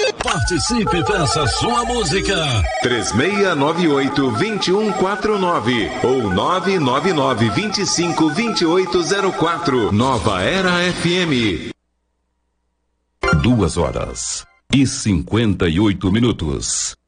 Participe, peça sua música. 3698-2149 ou 999-252804. Nova Era FM. 2h58.